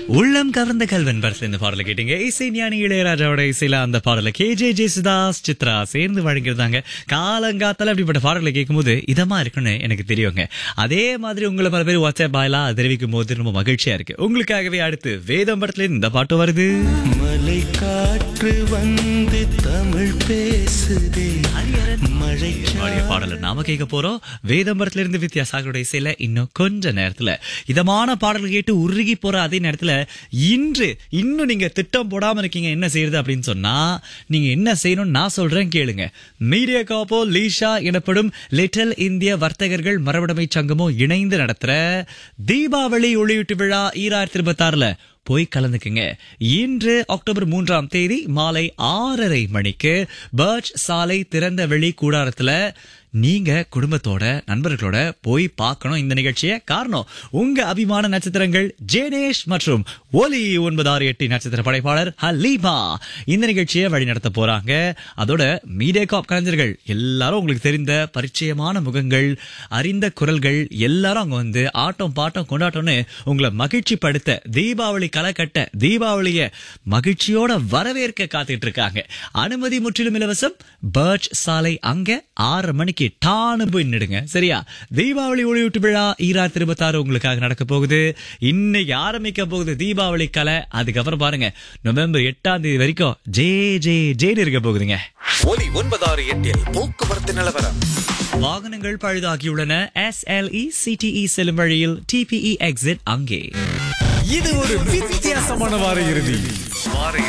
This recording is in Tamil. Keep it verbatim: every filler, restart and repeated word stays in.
உள்ளம் கவர்ந்த கல்வன் படத்துல இந்த பாடலை கேட்டீங்க. இசை ஞானி இளையராஜாவோட இசையில அந்த பாடலை கே ஜே ஜேசுதாஸ் சித்ரா சேர்ந்து வழங்கியிருந்தாங்க. காலங்காத்தால அப்படிப்பட்ட பாடலை கேட்கும் போது இதமா இருக்குன்னு எனக்கு தெரியுங்க. அதே மாதிரி உங்களை பல பேர் வாட்ஸ்அப் பாயலா தெரிவிக்கும் போது ரொம்ப மகிழ்ச்சியா இருக்கு. உங்களுக்காகவே அடுத்து வேதம் படத்துல இந்த பாட்டு வருது. மலை காற்று வந்து தமிழ் பேசுதே மழை பாடல நாம கேட்க போறோம். வேதம் படத்துல இருந்து வித்யாசாகரோட இசையில இன்னும் கொஞ்ச நேரத்துல இதமான பாடல்கள் கேட்டு உருகி போற அதே நேரத்துல இன்று இன்னும் நீங்க திட்டம் போடாம இருக்கீங்க என்ன செய்யறது அப்படின்னு சொன்னா நீங்க என்ன செய்யணும்னு நான் சொல்றேன் கேளுங்க. மீடியா காப்போ லீஷா எனப்படும் லிட்டில் இந்திய வர்த்தகர்கள் மரபுடைமை சங்கமும் இணைந்து நடத்துற தீபாவளி ஒளியூட்டு விழா ஈராயிரத்தி இருபத்தி ஆறுல போய் கலந்துக்குங்க. இன்று அக்டோபர் மூன்றாம் தேதி மாலை ஆறரை மணிக்கு பர்ச் சாலை திறந்த வெளி கூடாரத்துல நீங்க குடும்பத்தோட நண்பர்களோட போய் பார்க்கணும் இந்த நிகழ்ச்சியை. காரணம் உங்க அபிமான நட்சத்திரங்கள் ஜேனேஷ் மற்றும் ஒலி ஒன்பது ஆறு எட்டு நட்சத்திர படைப்பாளர் ஹலீமா இந்த நிகழ்ச்சியை வழி நடத்த போறாங்க. அதோட மீடியா காப் கலைஞர்கள் எல்லாரும் உங்களுக்கு தெரிந்த பரிச்சயமான முகங்கள் அறிந்த குரல்கள் எல்லாரும் அங்க வந்து ஆட்டம் பாட்டம் கொண்டாட்டம்னு உங்களை மகிழ்ச்சி படுத்த தீபாவளி களை கட்ட தீபாவளிய மகிழ்ச்சியோட வரவேற்க காத்துட்டு இருக்காங்க. அனுமதி முற்றிலும் இலவசம். பர்ச் சாலை அங்க ஆறு மணிக்கு டானு போய் நிடுங்க. சரியா? தீபாவளி ஒளியூட்டு விழா ஈராயிரத்தி இருபத்தி ஆறு உங்களுக்காக நடக்க போகுது. இன்னைக்கு ஆரம்பிக்க போகுது தீபாவளி கலை. அதுக்கப்புறம் பாருங்க நவம்பர் எட்டாம் தேதி வரைக்கும் ஜே ஜே ஜேன்னு இருக்க போகுதுங்க. ஒலி ஒன்பதாறு எட்டில் போக்குவரத்து நிலவரம். வாகனங்கள் பழுதாகியுள்ளன. S L E C D இ செல்லும் வழியில் டி பி இ எக்ஸிட் அங்கே. இது ஒரு வித்தியாசமான வார இறுதி. வார